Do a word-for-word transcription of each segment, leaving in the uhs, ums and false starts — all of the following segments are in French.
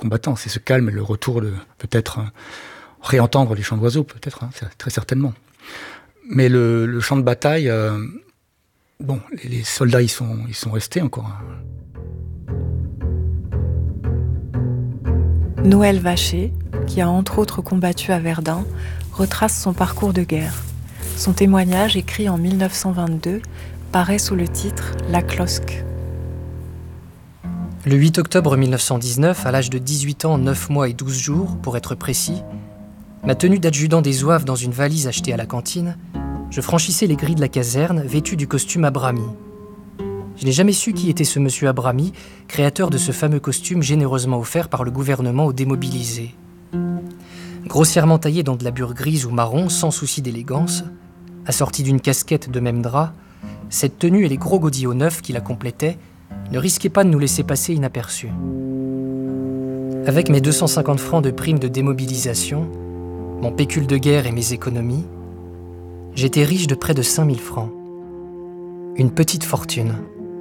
combattants. C'est ce calme et le retour de peut-être hein, réentendre les chants d'oiseaux, peut-être, hein, très certainement. Mais le, le champ de bataille, euh, bon, les, les soldats ils sont, ils sont restés encore. Hein. Noël Vacher, qui a entre autres combattu à Verdun, retrace son parcours de guerre. Son témoignage, écrit en mille neuf cent vingt-deux, paraît sous le titre « La Closque ». Le huit octobre mille neuf cent dix-neuf, à l'âge de dix-huit ans, neuf mois et douze jours, pour être précis, ma tenue d'adjudant des zouaves dans une valise achetée à la cantine, je franchissais les grilles de la caserne, vêtu du costume Abrami. Je n'ai jamais su qui était ce monsieur Abrami, créateur de ce fameux costume généreusement offert par le gouvernement aux démobilisés. Grossièrement taillé dans de la bure grise ou marron, sans souci d'élégance, assorti d'une casquette de même drap, cette tenue et les gros godillots neufs qui la complétaient ne risquaient pas de nous laisser passer inaperçus. Avec mes deux cent cinquante francs de prime de démobilisation, mon pécule de guerre et mes économies, j'étais riche de près de cinq mille francs. Une petite fortune.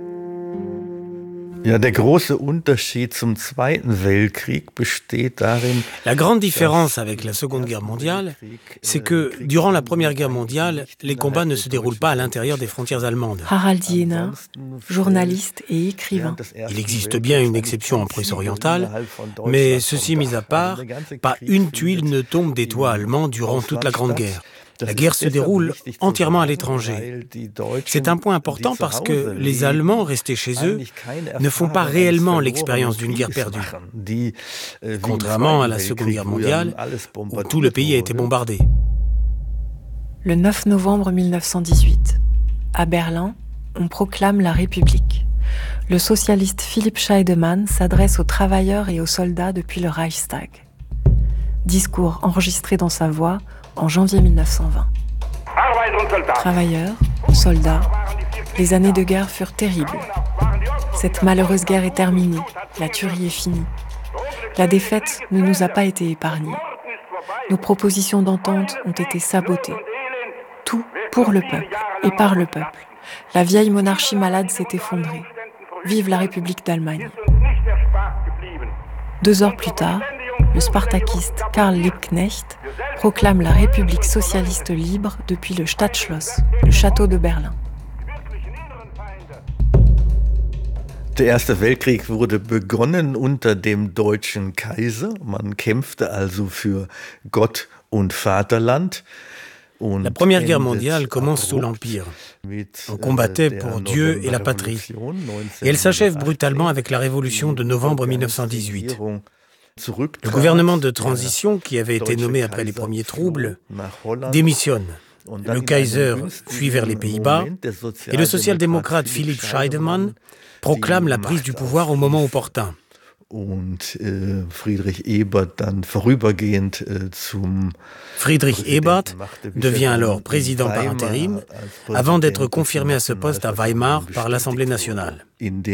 Ja, der große Unterschied zum Zweiten Weltkrieg besteht darin. La grande différence avec la Seconde Guerre mondiale, c'est que durant la Première Guerre mondiale, les combats ne se déroulent pas à l'intérieur des frontières allemandes. Harald Jehner, journaliste et écrivain. Il existe bien une exception en Prusse orientale, mais ceci mis à part, pas une tuile ne tombe des toits allemands durant toute la Grande Guerre. La guerre se déroule entièrement à l'étranger. C'est un point important parce que les Allemands restés chez eux ne font pas réellement l'expérience d'une guerre perdue. Contrairement à la Seconde Guerre mondiale, où tout le pays a été bombardé. Le neuf novembre mille neuf cent dix-huit, à Berlin, on proclame la République. Le socialiste Philipp Scheidemann s'adresse aux travailleurs et aux soldats depuis le Reichstag. Discours enregistré dans sa voix en janvier mille neuf cent vingt. Travailleurs, soldats, les années de guerre furent terribles. Cette malheureuse guerre est terminée, la tuerie est finie. La défaite ne nous a pas été épargnée. Nos propositions d'entente ont été sabotées. Tout pour le peuple et par le peuple. La vieille monarchie malade s'est effondrée. Vive la République d'Allemagne. Deux heures plus tard, le spartakiste Karl Liebknecht proclame la République socialiste libre depuis le Stadtschloss, le château de Berlin. Der Erste Weltkrieg wurde begonnen unter dem deutschen Kaiser. Man kämpfte also für Gott und Vaterland. La Première Guerre mondiale commence sous l'Empire. On combattait pour Dieu et la patrie. Et elle s'achève brutalement avec la Révolution de novembre mille neuf cent dix-huit. Le gouvernement de transition, qui avait été nommé après les premiers troubles, démissionne. Le Kaiser fuit vers les Pays-Bas et le social-démocrate Philipp Scheidemann proclame la prise du pouvoir au moment opportun. Und äh, Friedrich Ebert dann vorübergehend äh, zum Friedrich Ebert devient alors président par intérim avant d'être confirmé à ce poste à Weimar par l'Assemblée nationale.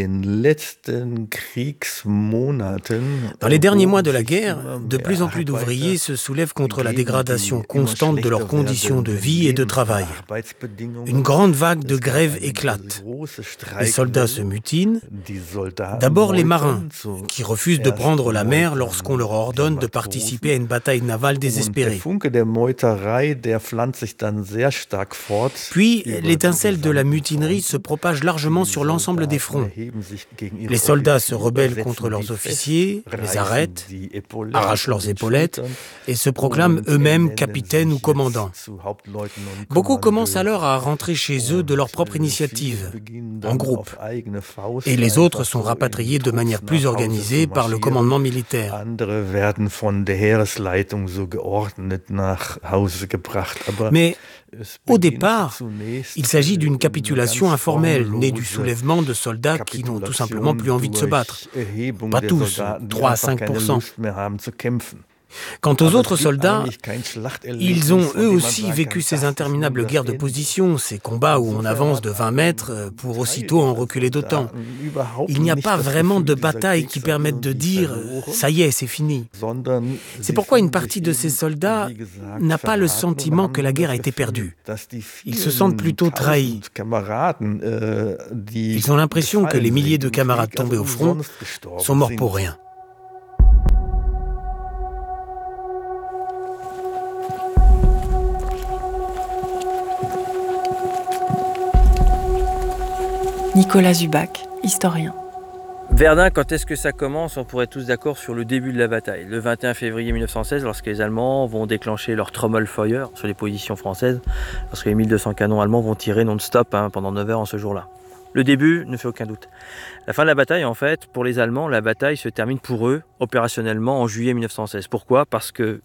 Dans les derniers mois de la guerre, de plus en plus d'ouvriers se soulèvent contre la dégradation constante de leurs conditions de vie et de travail. Une grande vague de grèves éclate. Les soldats se mutinent. D'abord les marins, qui refusent de prendre la mer lorsqu'on leur ordonne de participer à une bataille navale désespérée. Puis, l'étincelle de la mutinerie se propage largement sur l'ensemble des fronts. Les soldats se rebellent contre leurs officiers, les arrêtent, arrachent leurs épaulettes et se proclament eux-mêmes capitaines ou commandants. Beaucoup commencent alors à rentrer chez eux de leur propre initiative, en groupe. Et les autres sont rapatriés de manière plus organisée par le commandement militaire. Mais au départ, il s'agit d'une capitulation informelle, née du soulèvement de soldats qui n'ont tout simplement plus envie de se battre. Pas tous, trois à cinq pour cent. Quant aux autres soldats, ils ont eux aussi vécu ces interminables guerres de position, ces combats où on avance de vingt mètres pour aussitôt en reculer d'autant. Il n'y a pas vraiment de bataille qui permette de dire « ça y est, c'est fini ». C'est pourquoi une partie de ces soldats n'a pas le sentiment que la guerre a été perdue. Ils se sentent plutôt trahis. Ils ont l'impression que les milliers de camarades tombés au front sont morts pour rien. Nicolas Zubac, historien. Verdun, quand est-ce que ça commence? On pourrait être tous d'accord sur le début de la bataille. Le vingt et un février mille neuf cent seize, lorsque les Allemands vont déclencher leur Trommelfeuer sur les positions françaises, lorsque les mille deux cents canons allemands vont tirer non-stop hein, pendant neuf heures en ce jour-là. Le début ne fait aucun doute. La fin de la bataille, en fait, pour les Allemands, la bataille se termine pour eux, opérationnellement, en juillet mille neuf cent seize. Pourquoi? Parce que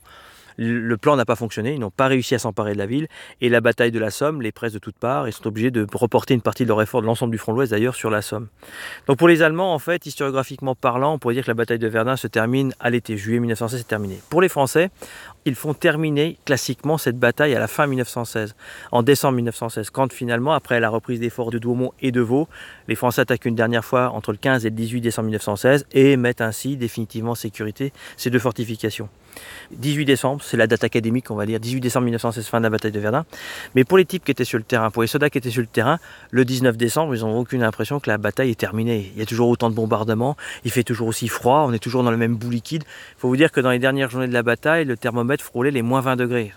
le plan n'a pas fonctionné, ils n'ont pas réussi à s'emparer de la ville, et la bataille de la Somme les presse de toutes parts, ils sont obligés de reporter une partie de leur effort de l'ensemble du front de l'Ouest d'ailleurs sur la Somme. Donc pour les Allemands, en fait, historiographiquement parlant, on pourrait dire que la bataille de Verdun se termine à l'été, juillet mille neuf cent seize c'est terminé. Pour les Français, ils font terminer classiquement cette bataille à la fin mille neuf cent seize, en décembre mille neuf cent seize, quand finalement, après la reprise des forts de Douaumont et de Vaux, les Français attaquent une dernière fois entre le quinze et le dix-huit décembre mille neuf cent seize et mettent ainsi définitivement en sécurité ces deux fortifications. dix-huit décembre, c'est la date académique, on va dire, dix-huit décembre mille neuf cent seize, fin de la bataille de Verdun. Mais pour les types qui étaient sur le terrain, pour les soldats qui étaient sur le terrain, le dix-neuf décembre, ils n'ont aucune impression que la bataille est terminée. Il y a toujours autant de bombardements, il fait toujours aussi froid, on est toujours dans le même bout liquide. Il faut vous dire que dans les dernières journées de la bataille, le thermomètre frôlait les moins vingt degrés.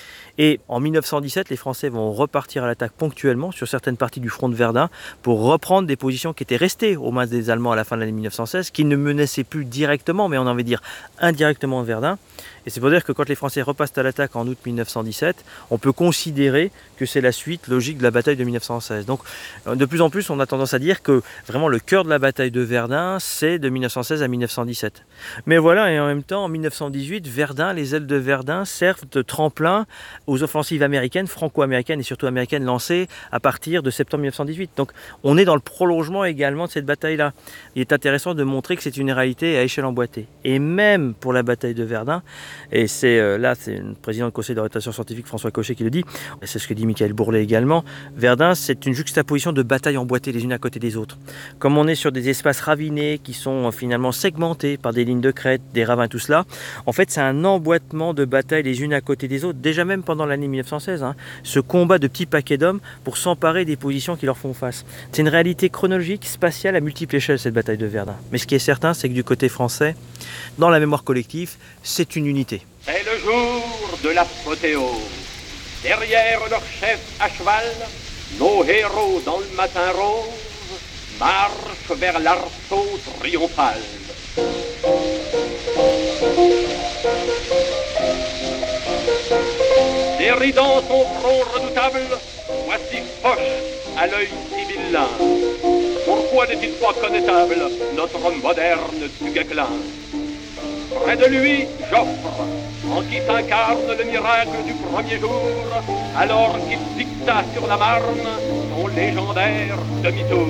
Et en mille neuf cent dix-sept, les Français vont repartir à l'attaque ponctuellement sur certaines parties du front de Verdun pour reprendre des positions qui étaient restées aux mains des Allemands à la fin de l'année mille neuf cent seize, qui ne menaçaient plus directement, mais on en veut dire indirectement Verdun. Et c'est pour dire que quand les Français repassent à l'attaque en août mille neuf cent dix-sept, on peut considérer que c'est la suite logique de la bataille de mille neuf cent seize. Donc de plus en plus, on a tendance à dire que vraiment le cœur de la bataille de Verdun, c'est de mille neuf cent seize à mille neuf cent dix-sept. Mais voilà, et en même temps, en mille neuf cent dix-huit, Verdun, les ailes de Verdun servent de tremplin aux offensives américaines, franco-américaines et surtout américaines lancées à partir de septembre mille neuf cent dix-huit. Donc on est dans le prolongement également de cette bataille-là. Il est intéressant de montrer que c'est une réalité à échelle emboîtée. Et même pour la bataille de Verdun, et c'est euh, là, c'est le président du conseil d'orientation scientifique François Cochet qui le dit, et c'est ce que dit Michael Bourlet également, Verdun c'est une juxtaposition de batailles emboîtées les unes à côté des autres. Comme on est sur des espaces ravinés qui sont euh, finalement segmentés par des lignes de crête, des ravins, tout cela, en fait c'est un emboîtement de batailles les unes à côté des autres, déjà même pendant l'année mille neuf cent seize, hein, ce combat de petits paquets d'hommes pour s'emparer des positions qui leur font face. C'est une réalité chronologique, spatiale à multiples échelles cette bataille de Verdun. Mais ce qui est certain, c'est que du côté français, dans la mémoire collective, c'est une unité. C'est le jour de l'apothéose. Derrière leur chef à cheval, nos héros dans le matin rose marchent vers l'arceau triomphal. Déridant son front redoutable, voici Foch à l'œil si vilain. Pourquoi n'est-il pas connétable, notre homme moderne du Guesclin? Près de lui, Joffre, en qui s'incarne le miracle du premier jour, alors qu'il dicta sur la Marne son légendaire demi-tour.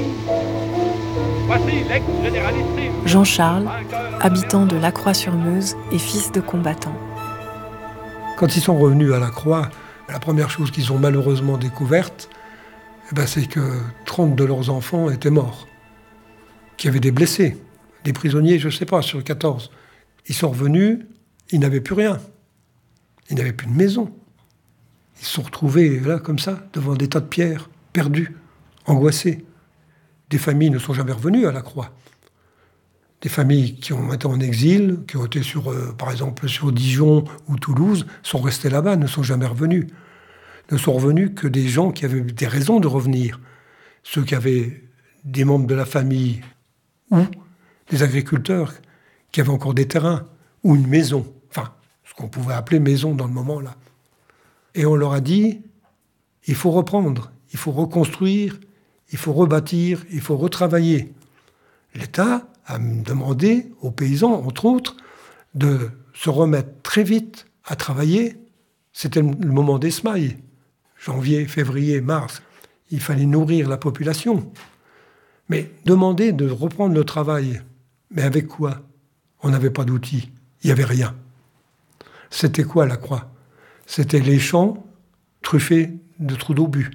Voici l'ex-généralissime Jean-Charles, habitant de Lacroix-sur-Meuse et fils de combattant. Quand ils sont revenus à la Croix, la première chose qu'ils ont malheureusement découverte, eh ben, c'est que trente de leurs enfants étaient morts, qu'il y avait des blessés, des prisonniers, je ne sais pas, sur quatorze. Ils sont revenus, ils n'avaient plus rien. Ils n'avaient plus de maison. Ils se sont retrouvés là, comme ça, devant des tas de pierres, perdus, angoissés. Des familles ne sont jamais revenues à la Croix. Des familles qui ont été en exil, qui ont été sur, euh, par exemple sur Dijon ou Toulouse, sont restées là-bas, ne sont jamais revenus. Ne sont revenus que des gens qui avaient des raisons de revenir. Ceux qui avaient des membres de la famille ou des agriculteurs qui avaient encore des terrains ou une maison. Enfin, ce qu'on pouvait appeler maison dans le moment-là. Et on leur a dit, il faut reprendre, il faut reconstruire, il faut rebâtir, il faut retravailler. L'État a demandé aux paysans, entre autres, de se remettre très vite à travailler. C'était le moment des semailles. Janvier, février, mars. Il fallait nourrir la population. Mais demander de reprendre le travail. Mais avec quoi? On n'avait pas d'outils. Il n'y avait rien. C'était quoi la Croix? C'était les champs truffés de trous d'obus.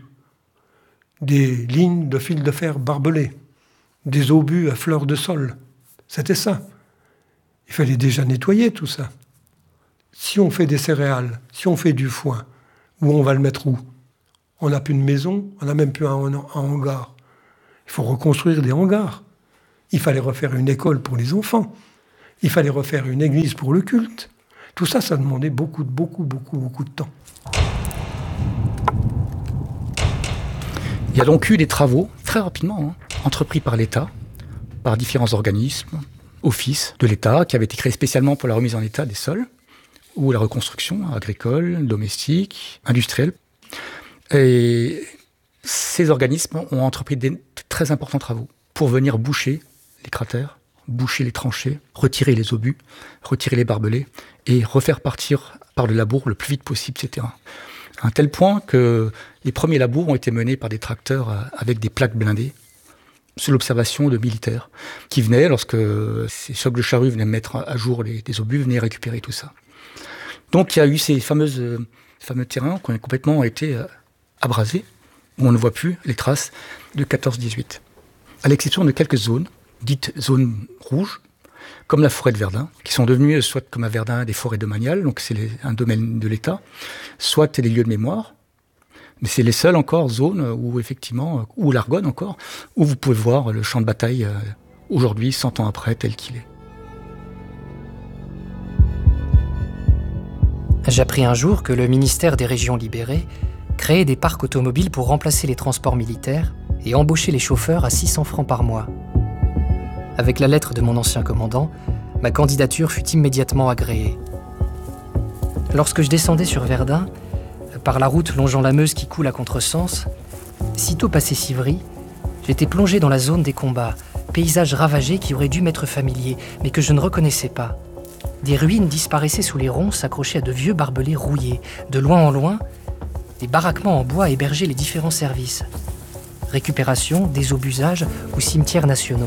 Des lignes de fils de fer barbelés. Des obus à fleurs de sol. C'était ça. Il fallait déjà nettoyer tout ça. Si on fait des céréales, si on fait du foin, où on va le mettre où? On n'a plus de maison, on n'a même plus un, un, un hangar. Il faut reconstruire des hangars. Il fallait refaire une école pour les enfants. Il fallait refaire une église pour le culte. Tout ça, ça demandait beaucoup, beaucoup, beaucoup, beaucoup de temps. Il y a donc eu des travaux très rapidement, hein, entrepris par l'État, par différents organismes, offices de l'État, qui avaient été créés spécialement pour la remise en état des sols, ou la reconstruction agricole, domestique, industrielle. Et ces organismes ont entrepris des très importants travaux pour venir boucher les cratères, boucher les tranchées, retirer les obus, retirer les barbelés et refaire partir par le labour le plus vite possible ces terrains. À un tel point que les premiers labours ont été menés par des tracteurs avec des plaques blindées, sous l'observation de militaires qui venaient, lorsque ces chocs de charrue venaient mettre à jour les, les obus, venaient récupérer tout ça. Donc il y a eu ces fameuses, euh, fameux terrains qui ont complètement été euh, abrasés, où on ne voit plus les traces de quatorze dix-huit. À l'exception de quelques zones, dites zones rouges, comme la forêt de Verdun, qui sont devenues soit comme à Verdun des forêts domaniales, donc c'est les, un domaine de l'État, soit des lieux de mémoire. Mais c'est les seules encore zones où effectivement, ou l'Argonne encore, où vous pouvez voir le champ de bataille euh, aujourd'hui, cent ans après, tel qu'il est. J'appris un jour que le ministère des Régions libérées créait des parcs automobiles pour remplacer les transports militaires et embaucher les chauffeurs à six cents francs par mois. Avec la lettre de mon ancien commandant, ma candidature fut immédiatement agréée. Lorsque je descendais sur Verdun, par la route longeant la Meuse qui coule à contresens, sitôt passé Civry, j'étais plongé dans la zone des combats, paysage ravagé qui aurait dû m'être familier, mais que je ne reconnaissais pas. Des ruines disparaissaient sous les ronces accrochées à de vieux barbelés rouillés. De loin en loin, des baraquements en bois hébergeaient les différents services. Récupération, désobusages ou cimetières nationaux.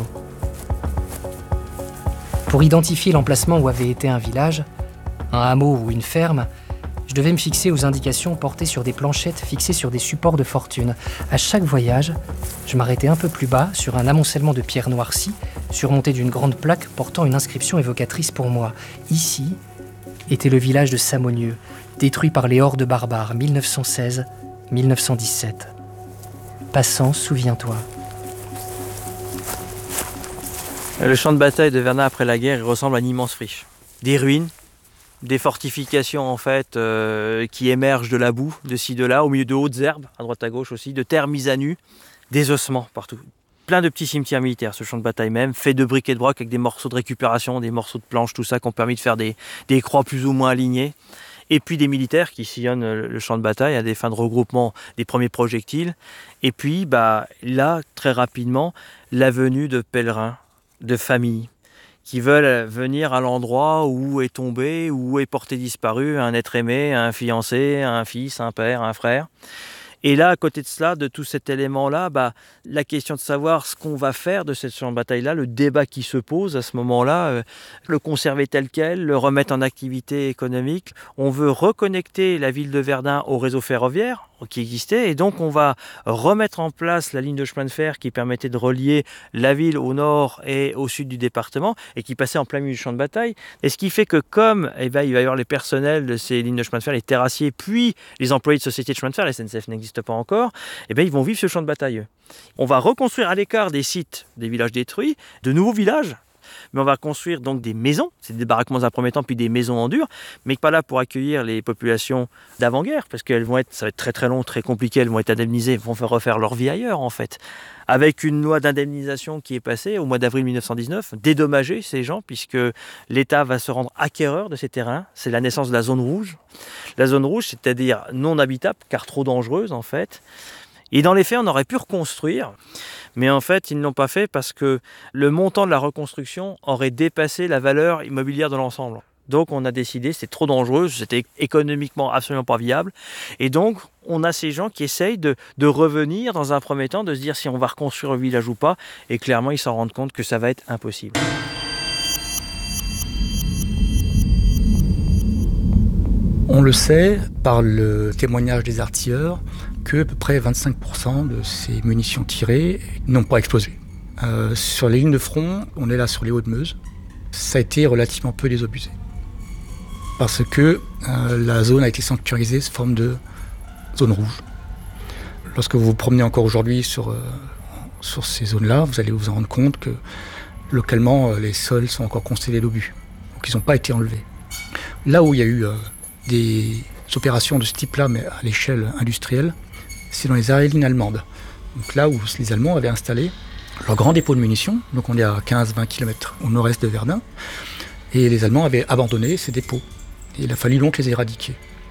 Pour identifier l'emplacement où avait été un village, un hameau ou une ferme, je devais me fixer aux indications portées sur des planchettes fixées sur des supports de fortune. À chaque voyage, je m'arrêtais un peu plus bas sur un amoncellement de pierres noircies, surmonté d'une grande plaque portant une inscription évocatrice pour moi. Ici était le village de Samonieux, détruit par les hordes barbares, mille neuf cent seize à mille neuf cent dix-sept. Passant, souviens-toi. Le champ de bataille de Verdun après la guerre, il ressemble à une immense friche. Des ruines, des fortifications en fait euh, qui émergent de la boue, de ci, de là, au milieu de hautes herbes, à droite à gauche aussi, de terres mises à nu, des ossements partout. Plein de petits cimetières militaires, ce champ de bataille même, fait de briques et de broc avec des morceaux de récupération, des morceaux de planches, tout ça, qui ont permis de faire des, des croix plus ou moins alignées. Et puis des militaires qui sillonnent le champ de bataille à des fins de regroupement des premiers projectiles. Et puis bah, là, très rapidement, la venue de pèlerins, de familles, qui veulent venir à l'endroit où est tombé, où est porté disparu un être aimé, un fiancé, un fils, un père, un frère. Et là, à côté de cela, de tout cet élément-là, bah, la question de savoir ce qu'on va faire de cette champ de bataille-là, le débat qui se pose à ce moment-là, euh, le conserver tel quel, le remettre en activité économique. On veut reconnecter la ville de Verdun au réseau ferroviaire qui existait, et donc on va remettre en place la ligne de chemin de fer qui permettait de relier la ville au nord et au sud du département, et qui passait en plein milieu du champ de bataille. Et ce qui fait que comme eh ben, il va y avoir les personnels de ces lignes de chemin de fer, les terrassiers, puis les employés de sociétés de chemin de fer, la S N C F n'existe pas encore, eh ben, ils vont vivre ce champ de bataille. On va reconstruire à l'écart des sites, des villages détruits, de nouveaux villages, mais on va construire donc des maisons, c'est des baraquements dans un premier temps, puis des maisons en dur, mais pas là pour accueillir les populations d'avant-guerre, parce qu'elles vont être, ça va être très très long, très compliqué, elles vont être indemnisées, vont faire refaire leur vie ailleurs en fait. Avec une loi d'indemnisation qui est passée au mois d'avril mille neuf cent dix-neuf, dédommager ces gens, puisque l'État va se rendre acquéreur de ces terrains. C'est la naissance de la zone rouge. La zone rouge, c'est-à-dire non habitable, car trop dangereuse en fait. Et dans les faits, on aurait pu reconstruire, mais en fait, ils ne l'ont pas fait parce que le montant de la reconstruction aurait dépassé la valeur immobilière de l'ensemble. Donc on a décidé, c'était trop dangereux, c'était économiquement absolument pas viable. Et donc on a ces gens qui essayent de, de revenir dans un premier temps, de se dire si on va reconstruire le village ou pas. Et clairement, ils s'en rendent compte que ça va être impossible. On le sait par le témoignage des artilleurs que à peu près vingt-cinq pour cent de ces munitions tirées n'ont pas explosé. Euh, sur les lignes de front, on est là sur les Hauts-de-Meuse, ça a été relativement peu désabusé. Parce que euh, la zone a été sanctuarisée sous forme de zone rouge. Lorsque vous vous promenez encore aujourd'hui sur, euh, sur ces zones-là, vous allez vous en rendre compte que localement, euh, les sols sont encore constellés d'obus. Donc ils n'ont pas été enlevés. Là où il y a eu euh, des opérations de ce type-là, mais à l'échelle industrielle, c'est dans les aériennes allemandes. donc là où les Allemands avaient installé leur grand dépôt de munitions. Donc on est à quinze à vingt kilomètres au nord-est de Verdun. Et les Allemands avaient abandonné ces dépôts. Et il a fallu donc les éradiquer.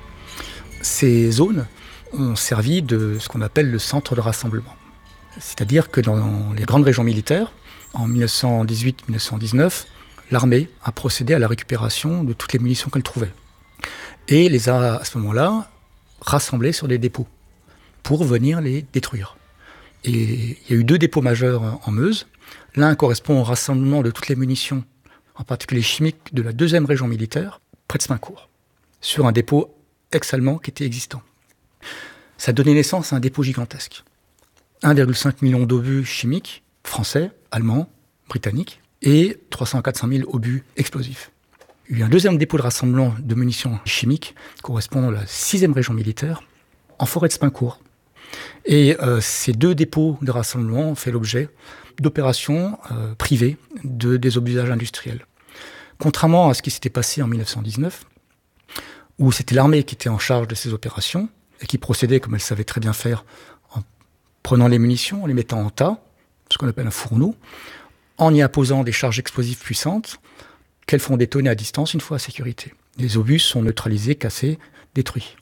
Ces zones ont servi de ce qu'on appelle le centre de rassemblement. C'est-à-dire que dans les grandes régions militaires, en dix-neuf cent dix-huit dix-neuf cent dix-neuf, l'armée a procédé à la récupération de toutes les munitions qu'elle trouvait. Et les a, à ce moment-là, rassemblées sur des dépôts pour venir les détruire. Et il y a eu deux dépôts majeurs en Meuse. L'un correspond au rassemblement de toutes les munitions, en particulier chimiques, de la deuxième région militaire, près de Spincourt, sur un dépôt ex-allemand qui était existant. Ça a donné naissance à un dépôt gigantesque. un virgule cinq million d'obus chimiques, français, allemands, britanniques, et trois cents à quatre cent mille obus explosifs. Il y a eu un deuxième dépôt de rassemblement de munitions chimiques, correspondant à la sixième région militaire, en forêt de Spincourt. Et euh, ces deux dépôts de rassemblement ont fait l'objet d'opérations euh, privées de désobusage industriel. Contrairement à ce qui s'était passé en dix-neuf cent dix-neuf, où c'était l'armée qui était en charge de ces opérations, et qui procédait, comme elle savait très bien faire, en prenant les munitions, en les mettant en tas, ce qu'on appelle un fourneau, en y apposant des charges explosives puissantes, qu'elles font détonner à distance une fois à sécurité. Les obus sont neutralisés, cassés, détruits.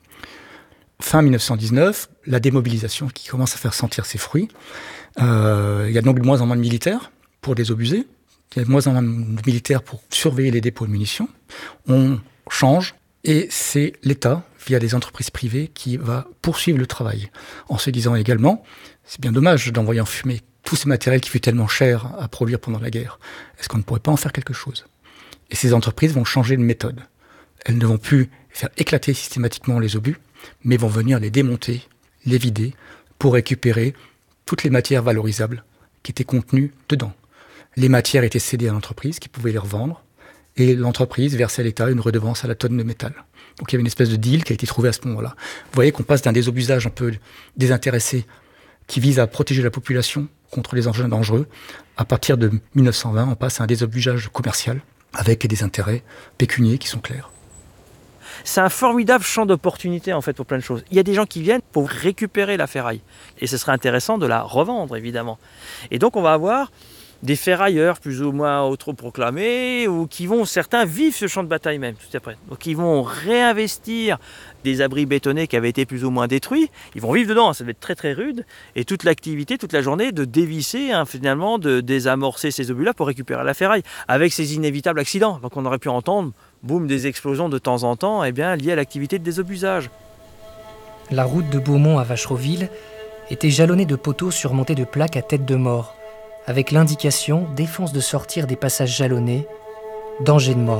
Fin dix-neuf cent dix-neuf, la démobilisation qui commence à faire sentir ses fruits. Euh, il y a donc de moins en moins de militaires pour désobuser. Il y a de moins en moins de militaires pour surveiller les dépôts de munitions. On change et c'est l'État, via des entreprises privées, qui va poursuivre le travail. En se disant également, c'est bien dommage d'envoyer en fumée tout ce matériel qui fut tellement cher à produire pendant la guerre. Est-ce qu'on ne pourrait pas en faire quelque chose ? Et ces entreprises vont changer de méthode. Elles ne vont plus faire éclater systématiquement les obus, mais vont venir les démonter, les vider, pour récupérer toutes les matières valorisables qui étaient contenues dedans. Les matières étaient cédées à l'entreprise qui pouvait les revendre, et l'entreprise versait à l'État une redevance à la tonne de métal. Donc il y avait une espèce de deal qui a été trouvé à ce moment-là. Vous voyez qu'on passe d'un désobusage un peu désintéressé qui vise à protéger la population contre les engins dangereux. À partir de dix-neuf cent vingt, on passe à un désobusage commercial avec des intérêts pécuniaires qui sont clairs. C'est un formidable champ d'opportunité en fait pour plein de choses. Il y a des gens qui viennent pour récupérer la ferraille. Et ce serait intéressant de la revendre, évidemment. Et donc on va avoir des ferrailleurs plus ou moins autoproclamés, ou qui vont, certains vivent ce champ de bataille même, tout après. Donc ils vont réinvestir des abris bétonnés qui avaient été plus ou moins détruits, ils vont vivre dedans, ça va être très très rude, et toute l'activité, toute la journée, de dévisser, hein, finalement, de désamorcer ces obus-là pour récupérer la ferraille, avec ces inévitables accidents. Donc on aurait pu entendre, boum, des explosions de temps en temps, eh bien, liées à l'activité de désobusage. La route de Beaumont à Vachereauville était jalonnée de poteaux surmontés de plaques à tête de mort, avec l'indication « Défense de sortir des passages jalonnés, danger de mort ».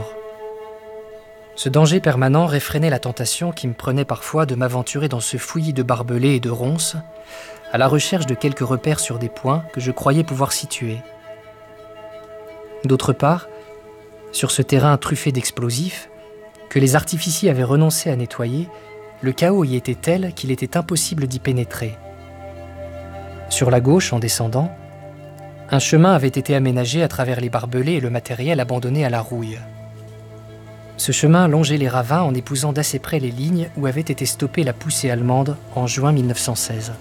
Ce danger permanent réfrénait la tentation qui me prenait parfois de m'aventurer dans ce fouillis de barbelés et de ronces, à la recherche de quelques repères sur des points que je croyais pouvoir situer. D'autre part, sur ce terrain truffé d'explosifs, que les artificiers avaient renoncé à nettoyer, le chaos y était tel qu'il était impossible d'y pénétrer. Sur la gauche, en descendant, un chemin avait été aménagé à travers les barbelés et le matériel abandonné à la rouille. Ce chemin longeait les ravins en épousant d'assez près les lignes où avait été stoppée la poussée allemande en juin mille neuf cent seize.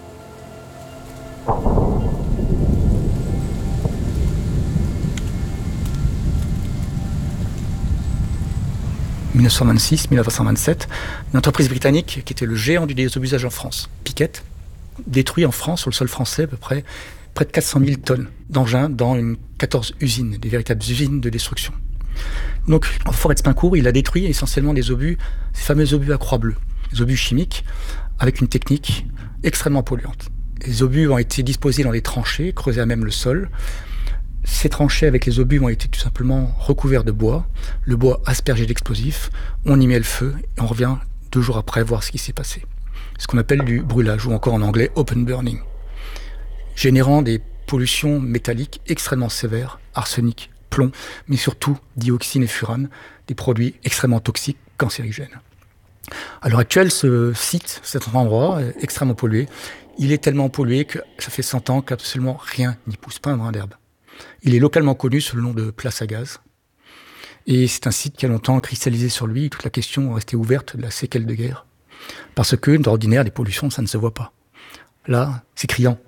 dix-neuf cent vingt-six mille neuf cent vingt-sept, une entreprise britannique qui était le géant du désobusage en France, Piquet, détruit en France, sur le sol français, à peu près près de quatre cent mille tonnes d'engins dans une quatorze usines, des véritables usines de destruction. Donc, en forêt de Spincourt, il a détruit essentiellement des obus, ces fameux obus à croix bleue, des obus chimiques, avec une technique extrêmement polluante. Les obus ont été disposés dans des tranchées, creusées à même le sol. Ces tranchées avec les obus ont été tout simplement recouverts de bois, le bois aspergé d'explosifs, on y met le feu, et on revient deux jours après voir ce qui s'est passé. Ce qu'on appelle du brûlage, ou encore en anglais open burning, générant des pollutions métalliques extrêmement sévères, arsenic, plomb, mais surtout dioxine et furane, des produits extrêmement toxiques, cancérigènes. À l'heure actuelle, ce site, cet endroit, est extrêmement pollué. Il est tellement pollué que ça fait cent ans qu'absolument rien n'y pousse, pas un brin d'herbe. Il est localement connu sous le nom de place à gaz. Et c'est un site qui a longtemps cristallisé sur lui toute la question restée ouverte de la séquelle de guerre. Parce que, d'ordinaire, les pollutions, ça ne se voit pas. Là, c'est criant.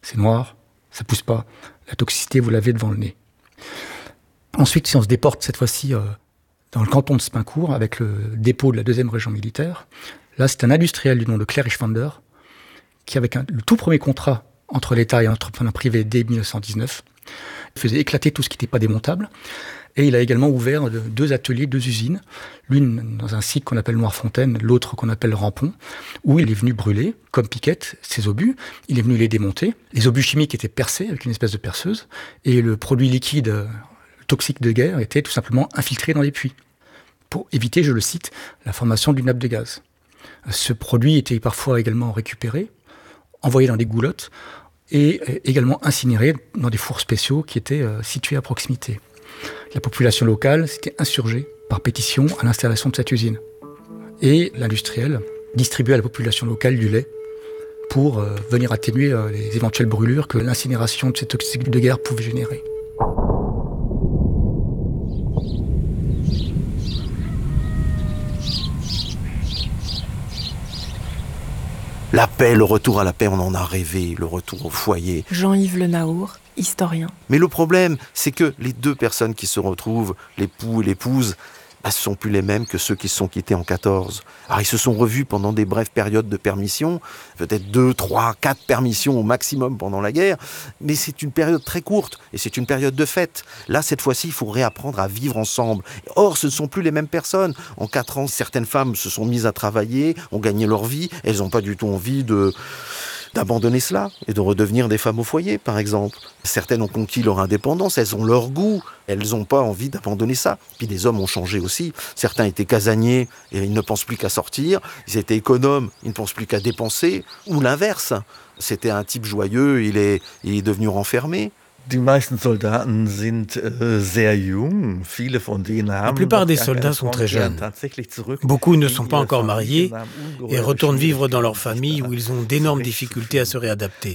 c'est noir, ça pousse pas. La toxicité, vous l'avez devant le nez. Ensuite, si on se déporte cette fois-ci euh, dans le canton de Spincourt, avec le dépôt de la deuxième région militaire, là, c'est un industriel du nom de Claire Richwander, qui, avec un, le tout premier contrat entre l'État et un entrepreneur privé dès dix-neuf cent dix-neuf, faisait éclater tout ce qui n'était pas démontable. Et il a également ouvert deux ateliers, deux usines, l'une dans un site qu'on appelle Noirfontaine, l'autre qu'on appelle Rampon, où il est venu brûler, comme Piquette, ses obus. Il est venu les démonter. Les obus chimiques étaient percés avec une espèce de perceuse, et le produit liquide toxique de guerre était tout simplement infiltré dans les puits, pour éviter, je le cite, la formation d'une nappe de gaz. Ce produit était parfois également récupéré, envoyé dans des goulottes, et également incinéré dans des fours spéciaux qui étaient situés à proximité. La population locale s'était insurgée par pétition à l'installation de cette usine. Et l'industriel distribuait à la population locale du lait pour euh, venir atténuer euh, les éventuelles brûlures que l'incinération de ces toxiques de guerre pouvait générer. La paix, le retour à la paix, on en a rêvé, le retour au foyer. Jean-Yves Le Naour, historien. Mais le problème, c'est que les deux personnes qui se retrouvent, l'époux et l'épouse, bah, ce ne sont plus les mêmes que ceux qui se sont quittés en quatorze. Alors ils se sont revus pendant des brèves périodes de permission, peut-être deux, trois, quatre permissions au maximum pendant la guerre, mais c'est une période très courte et c'est une période de fête. Là, cette fois-ci, il faut réapprendre à vivre ensemble. Or, ce ne sont plus les mêmes personnes. En quatre ans, certaines femmes se sont mises à travailler, ont gagné leur vie, elles n'ont pas du tout envie de... d'abandonner cela et de redevenir des femmes au foyer, par exemple. Certaines ont conquis leur indépendance, elles ont leur goût, elles n'ont pas envie d'abandonner ça. Puis les hommes ont changé aussi. Certains étaient casaniers et ils ne pensent plus qu'à sortir. Ils étaient économes, ils ne pensent plus qu'à dépenser. Ou l'inverse. C'était un type joyeux, il est, il est devenu renfermé. La plupart des soldats sont très jeunes. Beaucoup ne sont pas encore mariés et retournent vivre dans leur famille où ils ont d'énormes difficultés à se réadapter.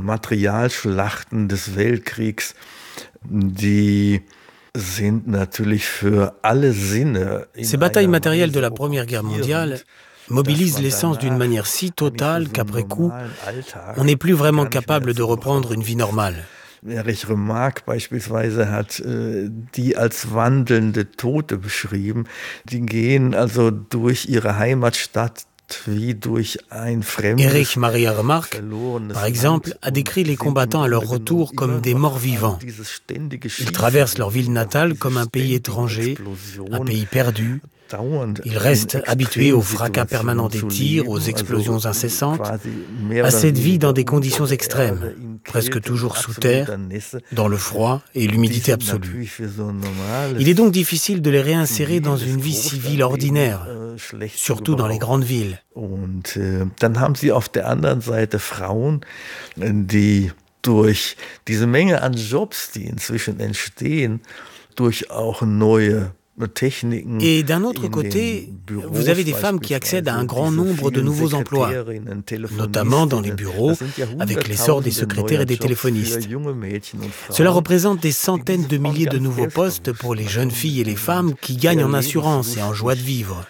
Ces batailles matérielles de la Première Guerre mondiale mobilisent les sens d'une manière si totale qu'après coup, on n'est plus vraiment capable de reprendre une vie normale. Erich Remarque beispielsweise hat äh, die als wandelnde Tote beschrieben. Die gehen also durch ihre Heimatstadt wie durch ein fremdes. Erich Maria Remarque, par exemple, a décrit les combattants à leur retour comme des morts vivants. Ils traversent leur ville natale comme un pays étranger, un pays perdu. Ils restent habitués au fracas permanent des tirs, aux explosions incessantes, à cette vie dans des conditions extrêmes, presque toujours sous terre, dans le froid et l'humidité absolue. Il est donc difficile de les réinsérer dans une vie civile ordinaire, surtout dans les grandes villes. Und äh, dann haben sie auf der anderen Seite Frauen, die durch diese Menge an Jobs, die inzwischen entstehen, durch auch neue Et d'un autre côté, vous avez des femmes qui accèdent à un grand nombre de nouveaux emplois, notamment dans les bureaux, avec l'essor des secrétaires et des téléphonistes. Cela représente des centaines de milliers de nouveaux postes pour les jeunes filles et les femmes qui gagnent en assurance et en joie de vivre.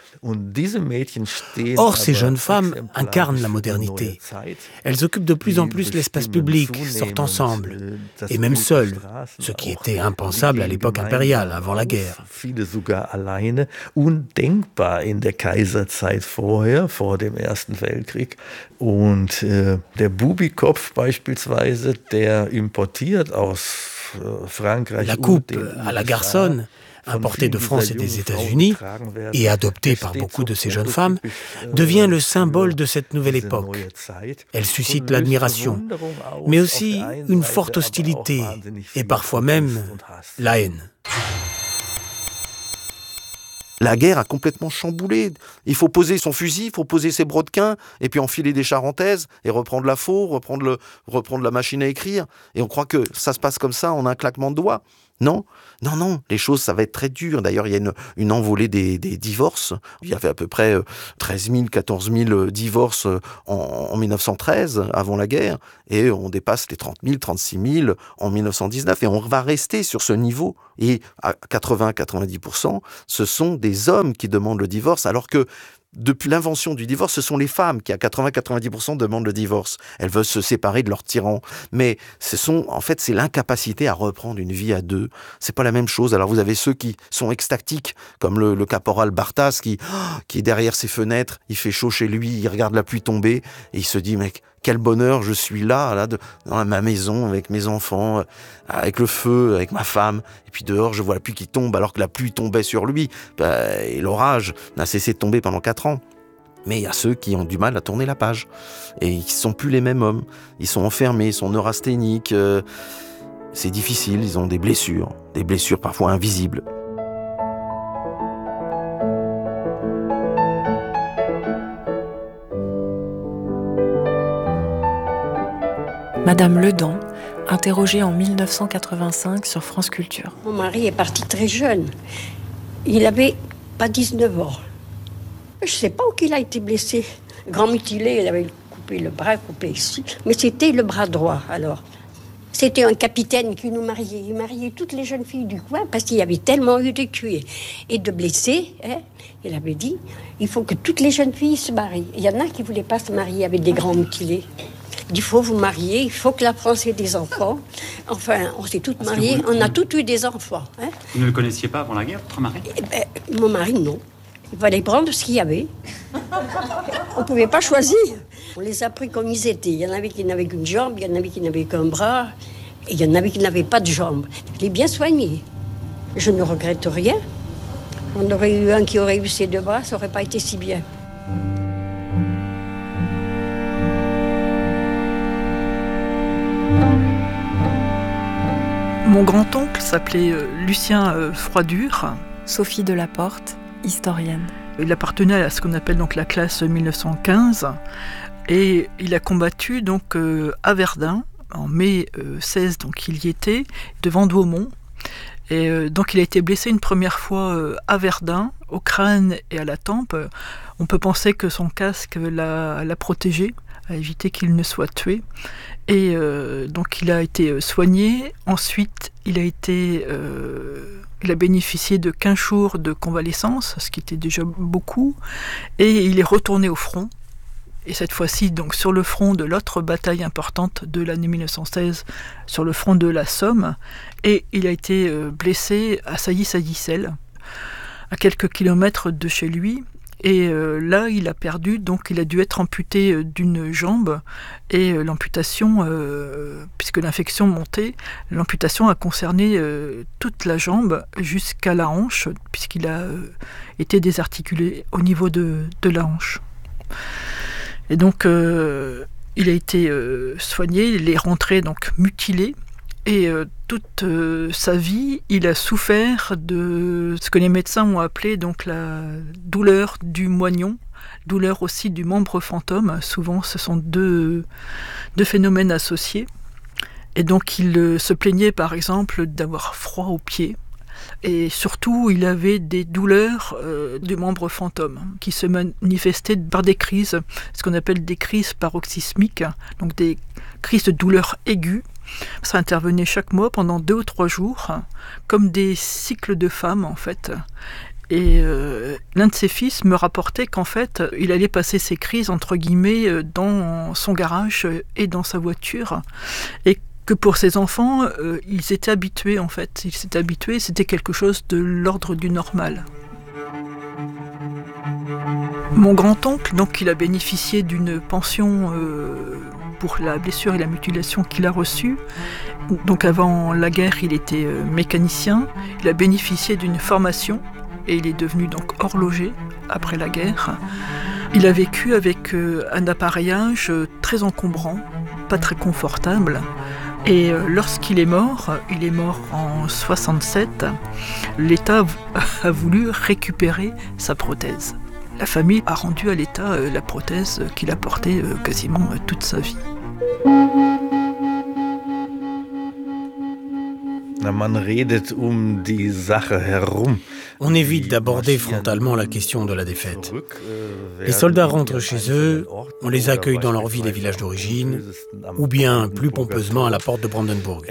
Or, ces jeunes femmes incarnent la modernité. Elles occupent de plus en plus l'espace public, sortent ensemble, et même seules, ce qui était impensable à l'époque impériale, avant la guerre. Sogar alleine, undenkbar in der Kaiserzeit vorher, vor dem Ersten Weltkrieg. Und äh, der Bubikopf beispielsweise, der importiert aus äh, Frankreich. La coupe à la garçonne, importée de France et des États-Unis, et adoptée par beaucoup de ces jeunes femmes, devient le symbole de cette nouvelle époque. Elle suscite l'admiration, mais aussi une forte hostilité, et parfois même la haine. La guerre a complètement chamboulé. Il faut poser son fusil, il faut poser ses brodequins, et puis enfiler des charentaises, et reprendre la faux, reprendre, le, reprendre la machine à écrire. Et on croit que ça se passe comme ça en un claquement de doigts. Non, non, non, les choses, ça va être très dur. D'ailleurs, il y a une, une envolée des, des divorces. Il y avait à peu près treize mille, quatorze mille divorces en, en mille neuf cent treize, avant la guerre, et on dépasse les trente mille, trente-six mille en mille neuf cent dix-neuf, et on va rester sur ce niveau. Et à quatre-vingts à quatre-vingt-dix pour cent, ce sont des hommes qui demandent le divorce, alors que depuis l'invention du divorce, ce sont les femmes qui, à quatre-vingts à quatre-vingt-dix pour cent, demandent le divorce. Elles veulent se séparer de leur tyran. Mais ce sont, en fait, c'est l'incapacité à reprendre une vie à deux. C'est pas la même chose. Alors vous avez ceux qui sont extatiques, comme le, le caporal Barthas, qui, oh, qui est derrière ses fenêtres, il fait chaud chez lui, il regarde la pluie tomber, et il se dit, mec, quel bonheur, je suis là, là, de, dans ma maison, avec mes enfants, avec le feu, avec ma femme. Et puis dehors, je vois la pluie qui tombe, alors que la pluie tombait sur lui. Bah, et l'orage n'a cessé de tomber pendant quatre ans. Mais il y a ceux qui ont du mal à tourner la page. Et ils ne sont plus les mêmes hommes. Ils sont enfermés, ils sont neurasthéniques. Euh, c'est difficile, ils ont des blessures. Des blessures parfois invisibles. Madame Ledan, interrogée en mille neuf cent quatre-vingt-cinq sur France Culture. Mon mari est parti très jeune. Il n'avait pas dix-neuf ans. Je ne sais pas où il a été blessé. Grand mutilé, il avait coupé le bras, coupé ici. Mais c'était le bras droit, alors. C'était un capitaine qui nous mariait. Il mariait toutes les jeunes filles du coin parce qu'il y avait tellement eu de tués et de blessés. Hein. Il avait dit, il faut que toutes les jeunes filles se marient. Il y en a qui ne voulaient pas se marier avec des grands mutilés. Il faut vous marier, il faut que la France ait des enfants. Enfin, on s'est toutes mariées, vous, on a toutes eu des enfants. Hein. Vous ne le connaissiez pas avant la guerre, votre mari ? Eh ben, mon mari, non. Il fallait prendre ce qu'il y avait. On ne pouvait pas choisir. On les a pris comme ils étaient. Il y en avait qui n'avaient qu'une jambe, il y en avait qui n'avaient qu'un bras, et il y en avait qui n'avaient pas de jambes. Je l'ai bien soigné. Je ne regrette rien. On aurait eu un qui aurait eu ses deux bras, ça n'aurait pas été si bien. Mon grand-oncle s'appelait Lucien Froidure. Sophie Delaporte, historienne. Il appartenait à ce qu'on appelle donc la classe mille neuf cent quinze et il a combattu donc à Verdun en mai seize, donc il y était, devant Douaumont. Et donc il a été blessé une première fois à Verdun, au crâne et à la tempe. On peut penser que son casque l'a, l'a protégé, a évité qu'il ne soit tué. Et euh, donc il a été soigné. Ensuite, il a été, euh, il a bénéficié de quinze jours de convalescence, ce qui était déjà beaucoup. Et il est retourné au front. Et cette fois-ci, donc sur le front de l'autre bataille importante de l'année mille neuf cent seize, sur le front de la Somme. Et il a été euh, blessé à Sailly-Sailly-Celle, à quelques kilomètres de chez lui. Et euh, là, il a perdu, donc il a dû être amputé euh, d'une jambe. Et euh, l'amputation, euh, puisque l'infection montait, l'amputation a concerné euh, toute la jambe jusqu'à la hanche, puisqu'il a euh, été désarticulé au niveau de, de la hanche. Et donc, euh, il a été euh, soigné, il est rentré donc mutilé. Et euh, toute euh, sa vie, il a souffert de ce que les médecins ont appelé donc la douleur du moignon, douleur aussi du membre fantôme. Souvent, ce sont deux, deux phénomènes associés. Et donc, il euh, se plaignait par exemple d'avoir froid aux pieds. Et surtout, il avait des douleurs euh, du membre fantôme qui se manifestaient par des crises, ce qu'on appelle des crises paroxysmiques, donc des crises de douleurs aiguës. Ça intervenait chaque mois pendant deux ou trois jours, comme des cycles de femmes en fait. Et euh, l'un de ses fils me rapportait qu'en fait, il allait passer ses crises entre guillemets dans son garage et dans sa voiture, et que pour ses enfants, euh, ils étaient habitués en fait. Ils s'étaient habitués, c'était quelque chose de l'ordre du normal. Mon grand-oncle, donc, il a bénéficié d'une pension euh, pour la blessure et la mutilation qu'il a reçue. Donc avant la guerre, il était euh, mécanicien. Il a bénéficié d'une formation et il est devenu donc horloger après la guerre. Il a vécu avec euh, un appareillage très encombrant, pas très confortable. Et euh, lorsqu'il est mort, il est mort en soixante-sept, l'État a voulu récupérer sa prothèse. La famille a rendu à l'État euh, la prothèse qu'il a portée euh, quasiment euh, toute sa vie. On évite d'aborder frontalement la question de la défaite. Les soldats rentrent chez eux, on les accueille dans leur ville et village d'origine, ou bien plus pompeusement à la porte de Brandenburg.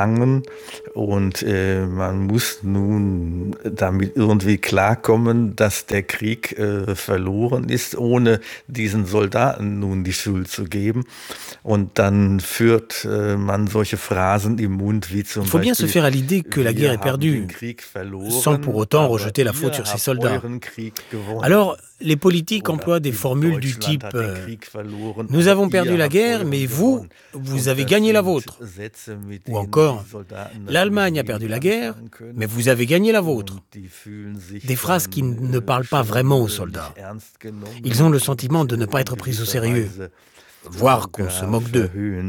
Und äh, man muss nun damit irgendwie klarkommen, dass der Krieg äh, verloren ist, ohne diesen Soldaten nun die Schuld zu geben. Und dann führt äh, man solche Phrasen im Mund wie zum Il faut bien Beispiel, se faire à l'idée que la guerre est perdue, sans pour autant rejeter la faute sur ses soldats. Alors, les politiques emploient des formules du type euh, « Nous avons perdu la guerre, mais vous, vous avez gagné la vôtre ». Ou encore « L'Allemagne a perdu la guerre, mais vous avez gagné la vôtre ». Des phrases qui ne parlent pas vraiment aux soldats. Ils ont le sentiment de ne pas être pris au sérieux, voire qu'on se moque d'eux.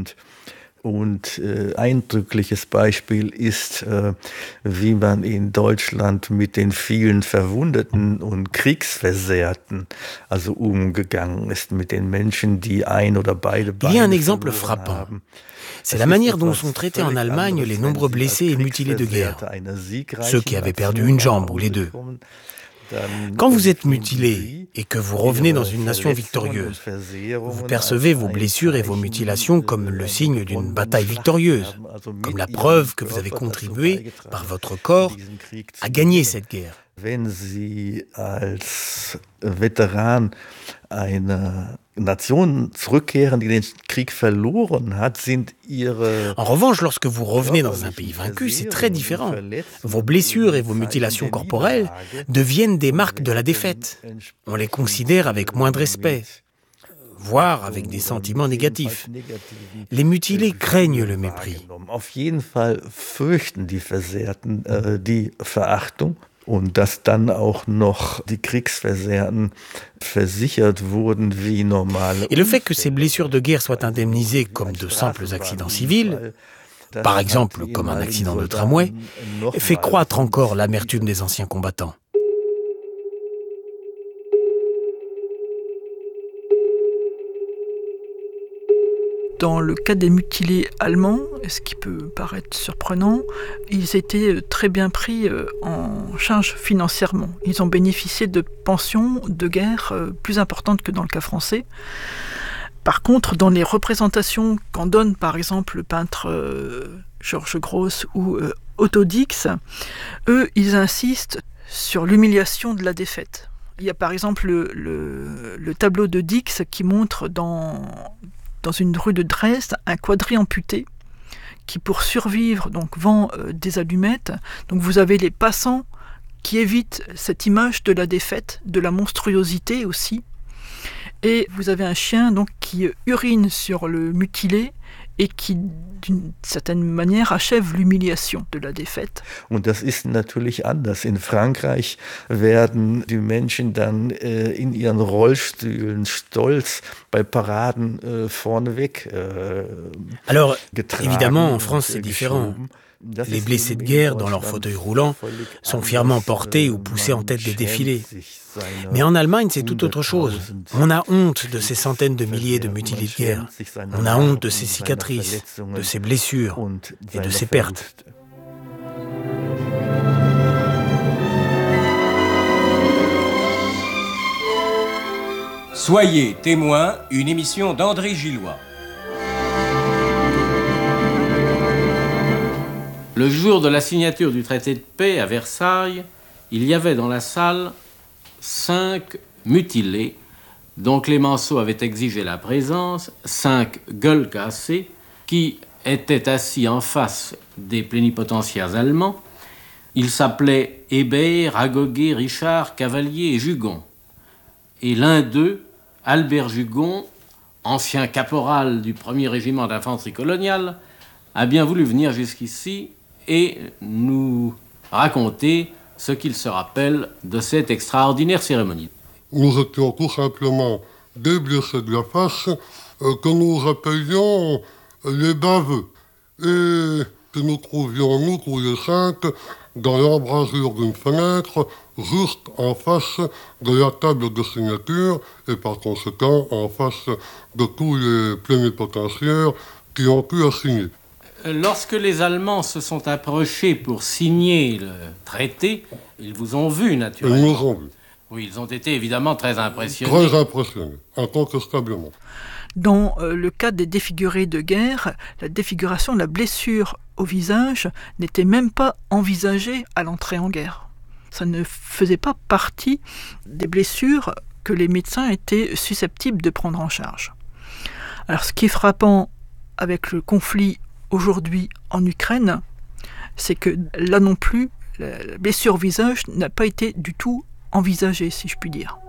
Und äh, eindrückliches Beispiel ist, äh, wie man in Deutschland mit den vielen Verwundeten und Kriegsversehrten also umgegangen ist, mit den Menschen, die ein oder beide Beine Il y a un exemple frappant. C'est la manière dont sont traités en Allemagne les nombreux blessés et mutilés de guerre, ceux qui avaient perdu une jambe ou les deux. Quand vous êtes mutilé et que vous revenez dans une nation victorieuse, vous percevez vos blessures et vos mutilations comme le signe d'une bataille victorieuse, comme la preuve que vous avez contribué, par votre corps, à gagner cette guerre. Wenn Sie als Veteran einer Nation zurückkehren, die den Krieg verloren hat, sind ihre... En revanche, lorsque vous revenez dans un pays vaincu, c'est très différent. Vos blessures et vos mutilations corporelles deviennent des marques de la défaite. On les considère avec moins de respect, voire avec des sentiments négatifs. Les mutilés craignent le mépris. Auf jeden Fall fürchten die Versehrten äh, die Verachtung. Und dass dann auch noch die Kriegsversehrten versichert wurden wie normale. Et le fait que ces blessures de guerre soient indemnisées comme de simples accidents civils, par exemple comme un accident de tramway, fait croître encore l'amertume des anciens combattants. Dans le cas des mutilés allemands, ce qui peut paraître surprenant, ils étaient très bien pris en charge financièrement. Ils ont bénéficié de pensions de guerre plus importantes que dans le cas français. Par contre, dans les représentations qu'en donne par exemple le peintre Georges Gross ou Otto Dix, eux, ils insistent sur l'humiliation de la défaite. Il y a par exemple le, le, le tableau de Dix qui montre dans... dans une rue de Dresde, un quadrille amputé qui, pour survivre, donc, vend euh, des allumettes. Donc vous avez les passants qui évitent cette image de la défaite, de la monstruosité aussi. Et vous avez un chien donc, qui urine sur le mutilé et qui, d'une certaine manière, achève l'humiliation de la défaite. Und das ist natürlich anders. In Frankreich werden die Menschen dann äh, in ihren Rollstühlen stolz bei Paraden äh, vorneweg äh, Alors, évidemment, en France, c'est différent. Les blessés de guerre, dans leur fauteuil roulant, sont fièrement portés ou poussés en tête des défilés. Mais en Allemagne, c'est tout autre chose. On a honte de ces centaines de milliers de mutilés de guerre. On a honte de ces cicatrices, de ces blessures et de ces pertes. Soyez témoin, une émission d'André Gillois. Le jour de la signature du traité de paix à Versailles, il y avait dans la salle cinq mutilés dont Clémenceau avait exigé la présence, cinq gueules cassées qui étaient assis en face des plénipotentiaires allemands. Ils s'appelaient Hébert, Ragoguet, Richard, Cavalier et Jugon. Et l'un d'eux, Albert Jugon, ancien caporal du premier régiment d'infanterie coloniale, a bien voulu venir jusqu'ici et nous raconter ce qu'il se rappelle de cette extraordinaire cérémonie. Nous étions tout simplement des blessés de la face euh, que nous rappelions les baveux et que nous trouvions, nous tous les cinq, dans l'embrasure d'une fenêtre, juste en face de la table de signature et par conséquent en face de tous les plénipotentiaires qui ont pu assigner. Lorsque les Allemands se sont approchés pour signer le traité, ils vous ont vu, naturellement. Ils nous ont vu. Oui, ils ont été évidemment très impressionnés. Très impressionnés, incontestablement. Dans euh, le cas des défigurés de guerre, la défiguration, la blessure au visage n'était même pas envisagée à l'entrée en guerre. Ça ne faisait pas partie des blessures que les médecins étaient susceptibles de prendre en charge. Alors, ce qui est frappant avec le conflit aujourd'hui en Ukraine, c'est que là non plus, la blessure au visage n'a pas été du tout envisagée, si je puis dire.